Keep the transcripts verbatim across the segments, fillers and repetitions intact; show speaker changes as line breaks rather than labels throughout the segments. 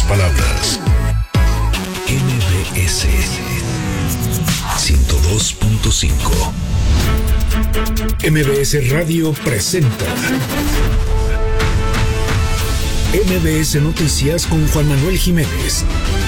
pocas palabras. M B S ciento dos punto cinco. M B S Radio presenta M B S Noticias con Juan Manuel Jiménez.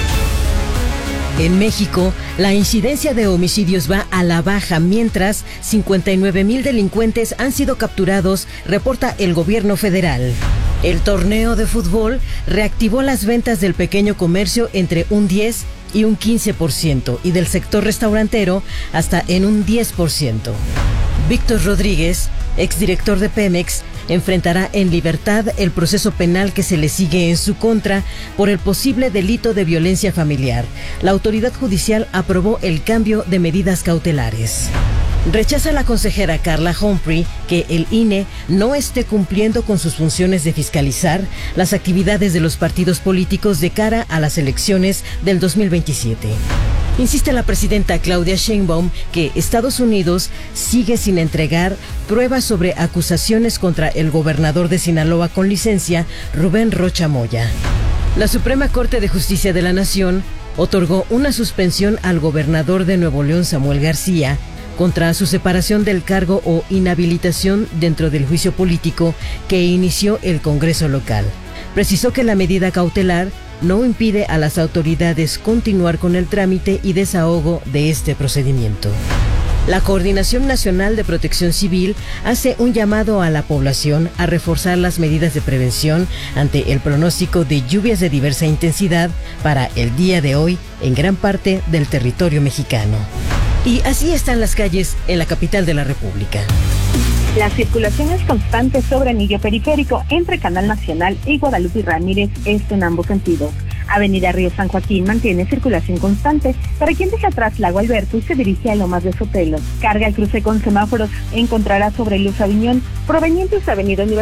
En México, la incidencia de homicidios va a la baja, mientras cincuenta y nueve mil delincuentes han sido capturados, reporta el gobierno federal. El torneo de fútbol reactivó las ventas del pequeño comercio entre un diez y un quince por ciento y del sector restaurantero hasta en un diez por ciento. Víctor Rodríguez, exdirector de Pemex, enfrentará en libertad el proceso penal que se le sigue en su contra por el posible delito de violencia familiar. La autoridad judicial aprobó el cambio de medidas cautelares. Rechaza la consejera Carla Humphrey que el I N E no esté cumpliendo con sus funciones de fiscalizar las actividades de los partidos políticos de cara a las elecciones del dos mil veintisiete. Insiste la presidenta Claudia Sheinbaum que Estados Unidos sigue sin entregar pruebas sobre acusaciones contra el gobernador de Sinaloa con licencia, Rubén Rocha Moya. La Suprema Corte de Justicia de la Nación otorgó una suspensión al gobernador de Nuevo León, Samuel García, contra su separación del cargo o inhabilitación dentro del juicio político que inició el Congreso local. Precisó que la medida cautelar no impide a las autoridades continuar con el trámite y desahogo de este procedimiento. La Coordinación Nacional de Protección Civil hace un llamado a la población a reforzar las medidas de prevención ante el pronóstico de lluvias de diversa intensidad para el día de hoy en gran parte del territorio mexicano. Y así están las calles en la capital de la República.
La circulación es constante sobre anillo periférico entre Canal Nacional y Guadalupe y Ramírez, esto en ambos sentidos. Avenida Río San Joaquín mantiene circulación constante. Para quien deja atrás Lago Alberto y se dirige a Lomas de Sotelo. Carga el cruce con semáforos, encontrará sobre Luz Aviñón, provenientes de Avenida Universidad.